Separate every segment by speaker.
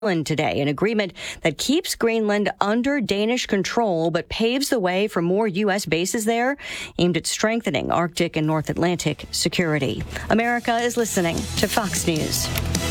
Speaker 1: today, an agreement that keeps Greenland under Danish control but paves the way for more U.S. bases there, aimed at strengthening Arctic and North Atlantic security. America is listening to Fox News.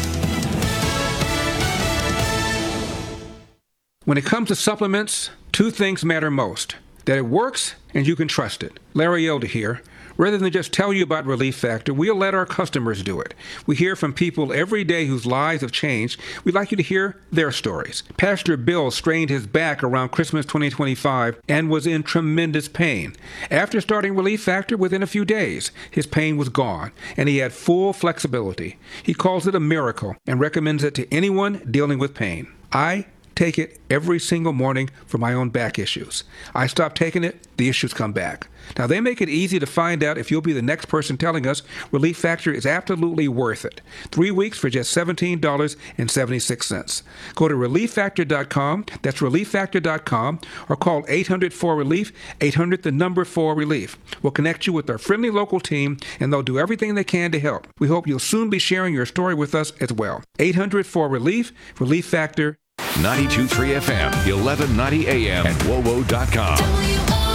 Speaker 2: When it comes to supplements, two things matter most: that it works and you can trust it. Larry Elder here. Rather than just tell you about Relief Factor, we'll let our customers do it. We hear from people every day whose lives have changed. We'd like you to hear their stories. Pastor Bill strained his back around Christmas 2025 and was in tremendous pain. After starting Relief Factor, within a few days, his pain was gone, and he had full flexibility. He calls it a miracle and recommends it to anyone dealing with pain. I take it every single morning for my own back issues. I stop taking it, the issues come back. Now, they make it easy to find out if you'll be the next person telling us Relief Factor is absolutely worth it. 3 weeks for just $17.76. Go to ReliefFactor.com, that's ReliefFactor.com, or call 800-4RELIEF, 800-4RELIEF. We'll connect you with our friendly local team, and they'll do everything they can to help. We hope you'll soon be sharing your story with us as well. 800-4RELIEF, Relief Factor.
Speaker 3: 92.3 FM, 1190 AM, and WOWO.com.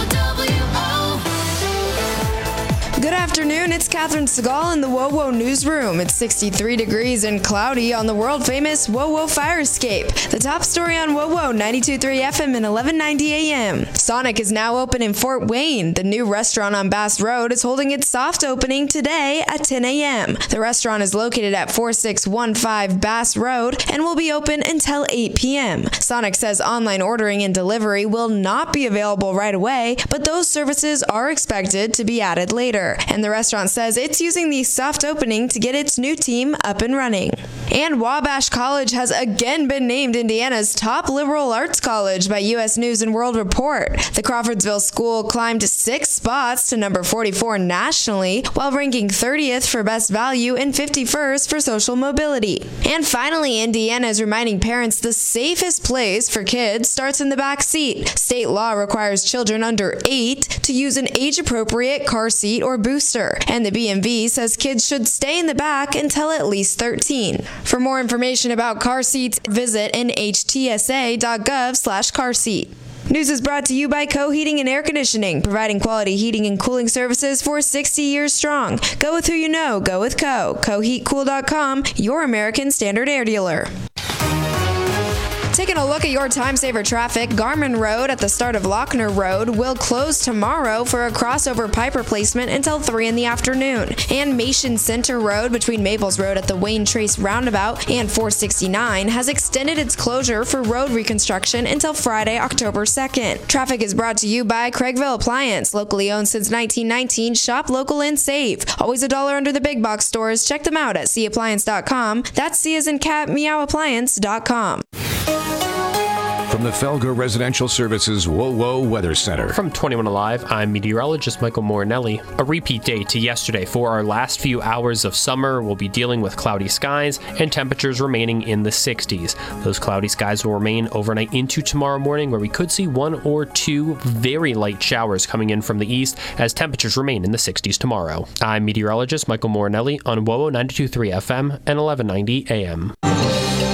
Speaker 4: Good afternoon, it's Catherine Segal in the WOWO newsroom. It's 63 degrees and cloudy on the world-famous WOWO fire escape. The top story on WOWO 92.3 FM and 1190 AM. Sonic is now open in Fort Wayne. The new restaurant on Bass Road is holding its soft opening today at 10 a.m. The restaurant is located at 4615 Bass Road and will be open until 8 p.m. Sonic says online ordering and delivery will not be available right away, but those services are expected to be added later. And the restaurant says it's using the soft opening to get its new team up and running. And Wabash College has again been named Indiana's top liberal arts college by U.S. News & World Report. The Crawfordsville School climbed 6 spots to number 44 nationally, while ranking 30th for best value and 51st for social mobility. And finally, Indiana is reminding parents the safest place for kids starts in the back seat. State law requires children under 8 to use an age-appropriate car seat or booster, and the BMV says kids should stay in the back until at least 13. For more information about car seats, visit nhtsa.gov/carseat. News is brought to you by Co Heating and Air Conditioning, providing quality heating and cooling services for 60 years strong. Go with who you know. Go with Co. CoHeatCool.com, your American Standard air dealer. Taking a look at your time-saver traffic, Garmin Road at the start of Lochner Road will close tomorrow for a crossover pipe replacement until 3 in the afternoon. And Mason Center Road between Maples Road at the Wayne Trace Roundabout and 469 has extended its closure for road reconstruction until Friday, October 2nd. Traffic is brought to you by Craigville Appliance, locally owned since 1919. Shop local and save. Always $1 under the big box stores. Check them out at cappliance.com. That's C as in cat, meowappliance.com.
Speaker 3: From the Felger Residential Services WOWO Weather Center.
Speaker 5: From 21 Alive, I'm meteorologist Michael Morinelli. A repeat day to yesterday. For our last few hours of summer, we'll be dealing with cloudy skies and temperatures remaining in the 60s. Those cloudy skies will remain overnight into tomorrow morning, where we could see 1 or 2 very light showers coming in from the east as temperatures remain in the 60s tomorrow. I'm meteorologist Michael Morinelli on WOWO 92.3 FM and 1190 AM.